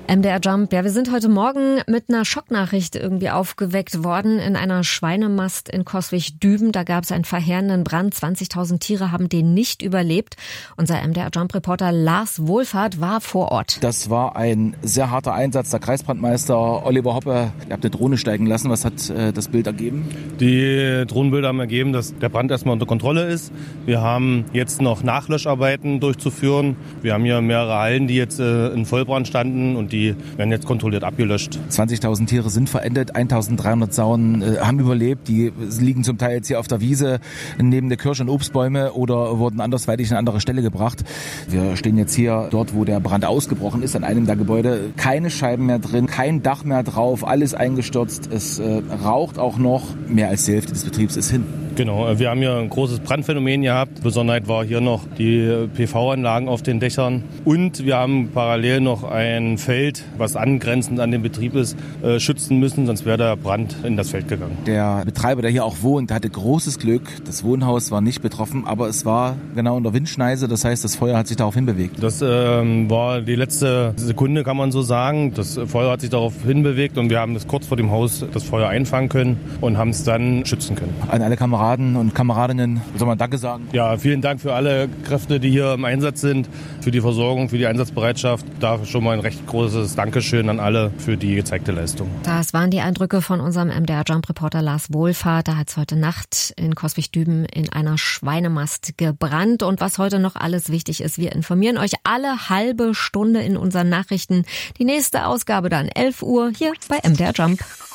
MDR Jump. Ja, wir sind heute Morgen mit einer Schocknachricht irgendwie aufgeweckt worden in einer Schweinemast in Coswig-Düben. Da gab es einen verheerenden Brand. 20.000 Tiere haben den nicht überlebt. Unser MDR Jump-Reporter Lars Wohlfahrt war vor Ort. Das war ein sehr harter Einsatz. Der Kreisbrandmeister Oliver Hoppe, ihr habt eine Drohne steigen lassen. Was hat das Bild ergeben? Die Drohnenbilder haben ergeben, dass der Brand erstmal unter Kontrolle ist. Wir haben jetzt noch Nachlöscharbeiten durchzuführen. Wir haben hier mehrere Hallen, die jetzt in Vollbrand standen und die werden jetzt kontrolliert abgelöscht. 20.000 Tiere sind verendet, 1.300 Sauen haben überlebt. Die liegen zum Teil jetzt hier auf der Wiese neben der Kirsch- und Obstbäume oder wurden andersweitig an eine andere Stelle gebracht. Wir stehen jetzt hier dort, wo der Brand ausgebrochen ist, an einem der Gebäude. Keine Scheiben mehr drin, kein Dach mehr drauf, alles eingestürzt. Es raucht auch noch. Mehr als die Hälfte des Betriebs ist hin. Genau, wir haben hier ein großes Brandphänomen gehabt. Besonderheit war hier noch die PV-Anlagen auf den Dächern. Und wir haben parallel noch ein Feld, was angrenzend an den Betrieb ist, schützen müssen, sonst wäre der Brand in das Feld gegangen. Der Betreiber, der hier auch wohnt, hatte großes Glück. Das Wohnhaus war nicht betroffen, aber es war genau in der Windschneise. Das heißt, das Feuer hat sich darauf hinbewegt. Das war die letzte Sekunde, kann man so sagen. Das Feuer hat sich darauf hinbewegt und wir haben das kurz vor dem Haus das Feuer einfangen können und haben es dann schützen können. An alle Kameraden und Kameradinnen soll man Danke sagen? Ja, vielen Dank für alle Kräfte, die hier im Einsatz sind, für die Versorgung, für die Einsatzbereitschaft. Da schon mal ein recht großes Dankeschön an alle für die gezeigte Leistung. Das waren die Eindrücke von unserem MDR Jump-Reporter Lars Wohlfahrt. Da hat es heute Nacht in Coswig-Düben in einer Schweinemast gebrannt. Und was heute noch alles wichtig ist, wir informieren euch alle halbe Stunde in unseren Nachrichten. Die nächste Ausgabe dann 11 Uhr hier bei MDR Jump.